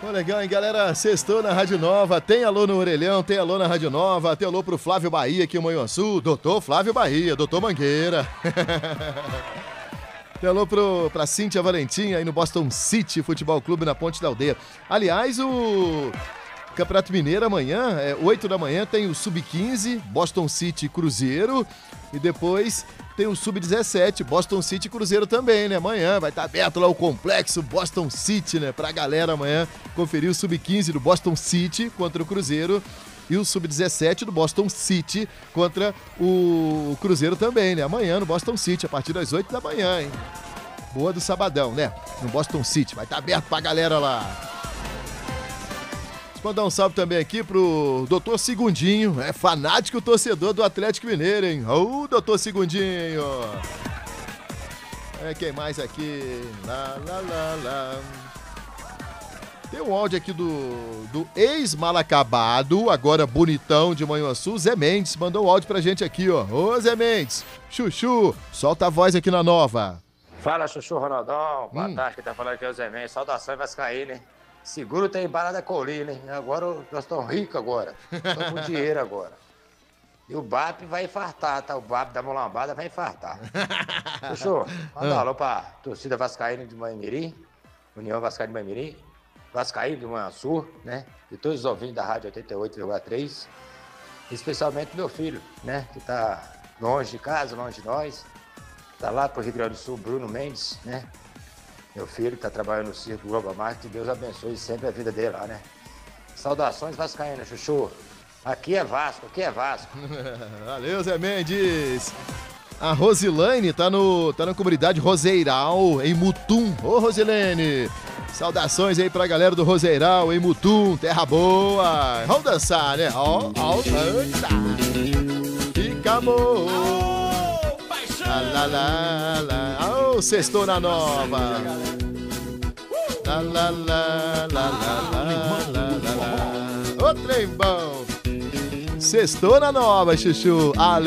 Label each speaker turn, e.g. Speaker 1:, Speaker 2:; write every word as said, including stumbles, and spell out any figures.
Speaker 1: Oh, legal, hein, galera? Sextou na Rádio Nova. Tem alô no Orelhão, tem alô na Rádio Nova. Tem alô pro Flávio Bahia aqui em Manhuaçu. Doutor Flávio Bahia, doutor Mangueira. Tem alô pro, pra Cíntia Valentim aí no Boston City Futebol Clube na Ponte da Aldeia. Aliás, o Campeonato Mineiro amanhã, é oito da manhã, tem o sub quinze, Boston City Cruzeiro. E depois tem o sub dezessete, Boston City Cruzeiro também, né? Amanhã vai estar aberto lá o complexo Boston City, né? Pra galera amanhã conferir o sub quinze do Boston City contra o Cruzeiro. E o sub dezessete do Boston City contra o Cruzeiro também, né? Amanhã no Boston City, a partir das oito da manhã, hein? Boa do sabadão, né? No Boston City. Vai estar aberto pra galera lá. Deixa eu mandar um salve também aqui pro doutor Segundinho. É fanático torcedor do Atlético Mineiro, hein? Ô, uh, doutor Segundinho! É, quem mais aqui? Lá, lá, lá, lá. Tem um áudio aqui do, do ex-mal acabado, agora bonitão de Manhuaçu, Zé Mendes, mandou um áudio pra gente aqui, ó. Ô, Zé Mendes, Chuchu, solta a voz aqui na Nova.
Speaker 2: Fala, Chuchu Ronaldão, boa
Speaker 1: hum.
Speaker 2: tarde, quem tá falando aqui é o Zé Mendes, saudações vascaína, hein? Seguro tem parada colina, hein? Agora nós estamos ricos agora, estamos com dinheiro agora. E o B A P vai infartar, tá? O B A P da mão lambada vai infartar. Chuchu, manda um alô pra torcida vascaína de Manhumirim, União Vascaína de Manhumirim, Vascaíno de Manhuaçu, né? E todos os ouvintes da Rádio oitenta e oito vírgula três, especialmente meu filho, né? Que tá longe de casa, longe de nós, tá lá pro Rio Grande do Sul, Bruno Mendes, né? Meu filho que tá trabalhando no Circo Global Market, que Deus abençoe sempre a vida dele lá, né? Saudações vascaínas, Chuchu. Aqui é Vasco, aqui é Vasco.
Speaker 1: Valeu, Zé Mendes. A Rosilane tá, no, tá na comunidade Roseiral, em Mutum. Ô, Rosilene, saudações aí pra galera do Roseiral, em Mutum, terra boa. Vamos dançar, né? Ó, ó, dança. Fica amor. Lá, lá, lá, lá. Ô, sextou na Nova. Lá, lá, lá, lá, lá, lá, lá, lá. Ô, trem bom. Sextou na Nova, Chuchu. Ale